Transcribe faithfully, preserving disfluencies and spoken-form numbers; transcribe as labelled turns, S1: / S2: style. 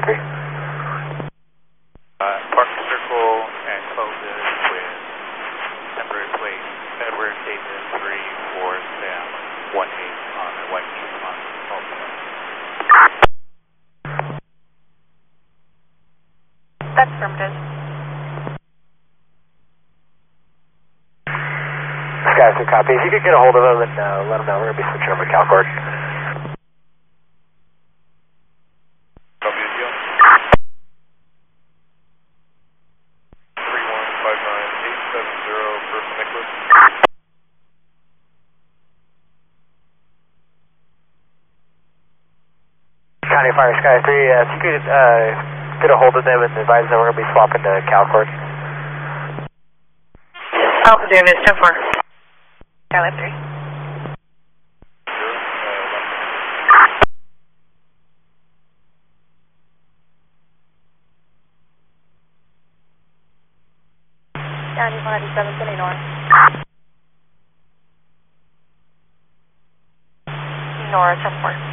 S1: three.
S2: Uh, Park Circle and Clovis with Edward, wait, Edward David three four Sam one eight on the white sheet on Tulsa.
S3: That's affirmative.
S1: Sky two copy. If you could get a hold of them and uh, let them know, we're going to be switching over to CalCord.
S2: Copy the deal. three one five nine eight seven zero First Nicholas.
S1: County Fire Sky three, uh, if you could uh, get a hold of them and advise them we're going to be swapping to CalCord.
S3: Alpha David, ten four. Skylab three. County one ninety-seven, City North. Nora, ten four.